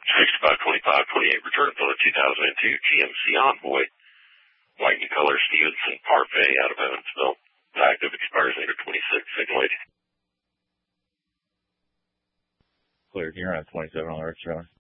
652528, return for the 2002 GMC Envoy. White in color, Stevenson Parfait out of Evansville. Active, expires later 26, signal 80. Cleared, you're on 27 on the Rich Trailer.